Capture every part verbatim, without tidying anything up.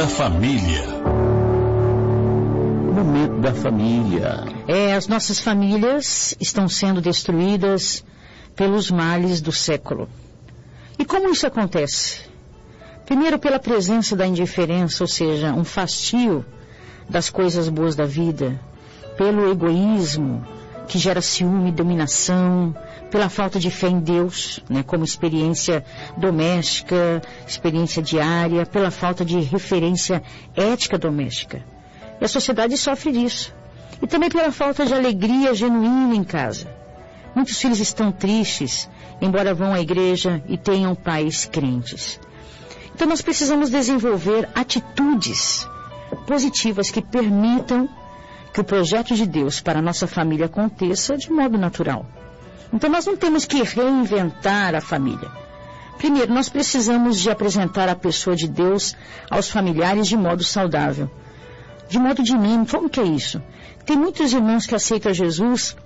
da família. Momento da família. É, as nossas famílias estão sendo destruídas pelos males do século. E como isso acontece? Primeiro, pela presença da indiferença, ou seja, um fastio das coisas boas da vida, pelo egoísmo, que gera ciúme e dominação, pela falta de fé em Deus, né, como experiência doméstica, experiência diária, pela falta de referência ética doméstica. E a sociedade sofre disso. E também pela falta de alegria genuína em casa. Muitos filhos estão tristes, embora vão à igreja e tenham pais crentes. Então nós precisamos desenvolver atitudes positivas que permitam que o projeto de Deus para a nossa família aconteça de modo natural. Então nós não temos que reinventar a família. Primeiro, nós precisamos de apresentar a pessoa de Deus aos familiares de modo saudável, de modo dinâmico. Como que é isso? Tem muitos irmãos que aceitam Jesus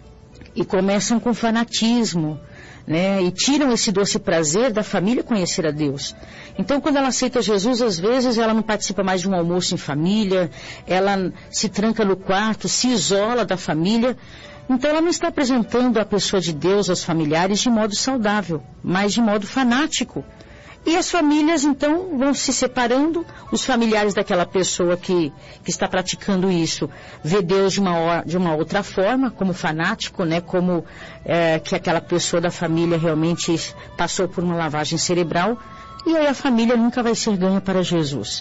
e começam com fanatismo, né? E tiram esse doce prazer da família conhecer a Deus. Então, quando ela aceita Jesus, às vezes ela não participa mais de um almoço em família, ela se tranca no quarto, se isola da família. Então, ela não está apresentando a pessoa de Deus aos familiares de modo saudável, mas de modo fanático. E as famílias, então, vão se separando. Os familiares daquela pessoa que, que está praticando isso vê Deus de uma, de uma outra forma, como fanático, né? Como é, que aquela pessoa da família realmente passou por uma lavagem cerebral. E aí a família nunca vai ser ganha para Jesus.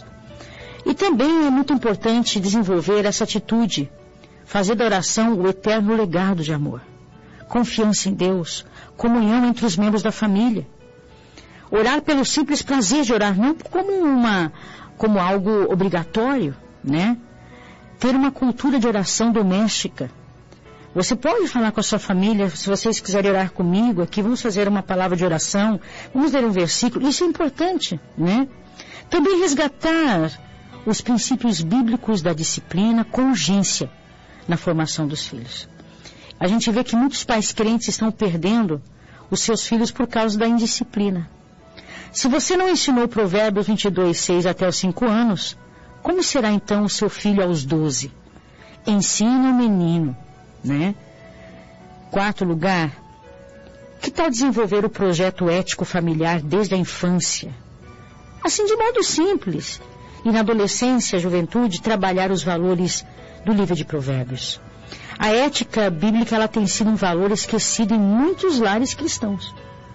E também é muito importante desenvolver essa atitude, fazer da oração o eterno legado de amor. Confiança em Deus, comunhão entre os membros da família. Orar pelo simples prazer de orar, não como, uma, como algo obrigatório, né? Ter uma cultura de oração doméstica. Você pode falar com a sua família, se vocês quiserem orar comigo aqui, vamos fazer uma palavra de oração, vamos ler um versículo, isso é importante, né? Também resgatar os princípios bíblicos da disciplina com urgência na formação dos filhos. A gente vê que muitos pais crentes estão perdendo os seus filhos por causa da indisciplina. Se você não ensinou Provérbios vinte e dois, seis até os cinco anos, como será então o seu filho aos doze? Ensine o menino, né? Quarto lugar, que tal desenvolver o projeto ético familiar desde a infância? Assim, de modo simples. E na adolescência, juventude, trabalhar os valores do livro de Provérbios. A ética bíblica, ela tem sido um valor esquecido em muitos lares cristãos.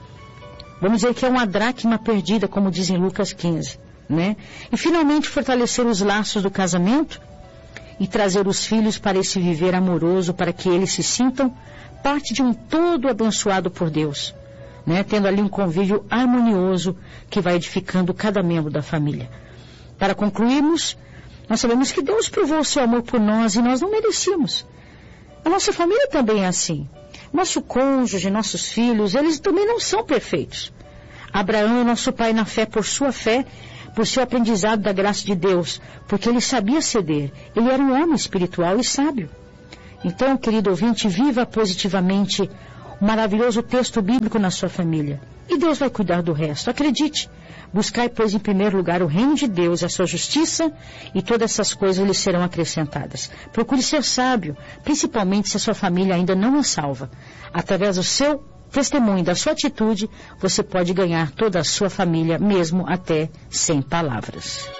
Vamos dizer que é uma dracma perdida, como diz em Lucas quinze, né? E finalmente fortalecer os laços do casamento e trazer os filhos para esse viver amoroso, para que eles se sintam parte de um todo abençoado por Deus, né? Tendo ali um convívio harmonioso que vai edificando cada membro da família. Para concluirmos, nós sabemos que Deus provou o seu amor por nós e nós não merecíamos. A nossa família também é assim. Nosso cônjuge, nossos filhos, eles também não são perfeitos. Abraão é nosso pai na fé por sua fé, por seu aprendizado da graça de Deus, porque ele sabia ceder. Ele era um homem espiritual e sábio. Então, querido ouvinte, viva positivamente um maravilhoso texto bíblico na sua família. E Deus vai cuidar do resto. Acredite. Buscai, pois, em primeiro lugar o reino de Deus, a sua justiça, e todas essas coisas lhe serão acrescentadas. Procure ser sábio, principalmente se a sua família ainda não é salva. Através do seu testemunho, da sua atitude, você pode ganhar toda a sua família, mesmo até sem palavras.